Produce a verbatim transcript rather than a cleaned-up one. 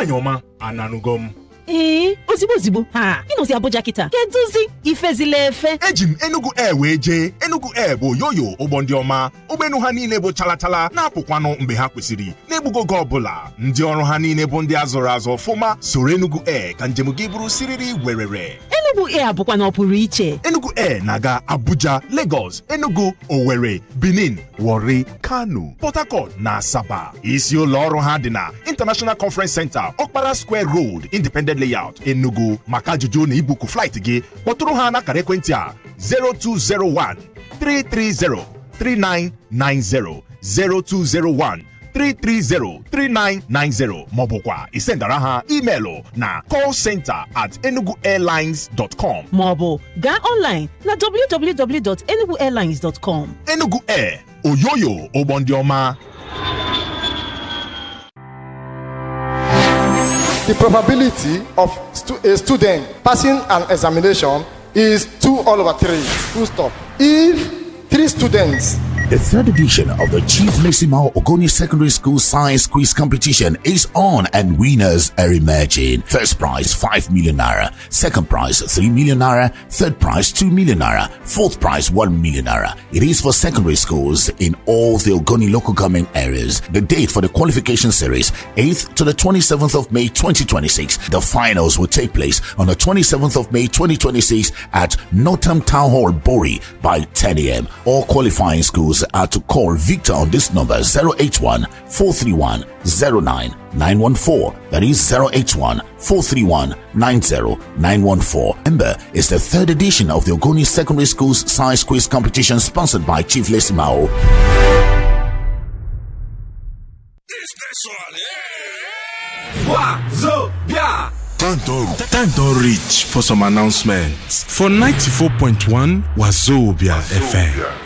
Nwanyoma ananugom. Eh, ozigbo ozigbo. Ha, ịnọzi Abuja kita. Keduzi ifezile efe. Ejim Enugu Air wee jee. Enugu Air bụ yoyo ụgbọ ndị ọma. Ụgbọenu ha niile bụ chalachala na-apụkwanụ mgbe ha kwesịrị. N'egbugogo ọbụla, ndị ọrụ ha niile bụ ndị azụrụ azụ ọfụma soro Enugu Air ka njem gị bụrụ siriri werere. Enugu Air bụkwa na ọ pụrụ iche. Enugu Air na-aga Abuja, Lagos, Enugu, Owerri, Benin, Warri, Kano, Port Harcourt na Asaba. Isi ụlọ ọrụ ha dị na International Conference Center, Okpara Square Road, Independent Layout, Enugu. Maka ajụjụ na ibuku flight gị, kpọtụrụ ha n'akara ekwentị a zero two zero one, three three zero, three nine nine zero zero two zero one, three three zero, three nine nine zero maọbụkwa isendara ha emailụ na callcenter at enuguairlines dot com maọbụ gaa online na w w w dot enugu airlines dot com. Enugu Air, oyoyo ụgbọ ndị ọma. The probability of stu a student passing an examination is two all over three. Full stop. If three students. The third edition of the Chief Lesimao Ogoni Secondary School Science Quiz Competition is on and winners are emerging. First prize five million naira, second prize three million naira, third prize two million naira, fourth prize one million naira. It is for secondary schools in all the Ogoni local government areas. The date for the qualification series, eighth to the twenty-seventh of May twenty twenty-six. The finals will take place on the twenty-seventh of May twenty twenty-six at Northam Town Hall, Bori by ten a m All qualifying schools are to call Victor on this number zero eight one, four three one, zero nine nine one four. That is zero eight one, four three one, nine zero nine one four. Remember, it's the third edition of the Ogoni Secondary Schools Science Quiz Competition sponsored by Chief Lesimao. Time don't reach for some announcements for ninety-four point one Wazobia F M.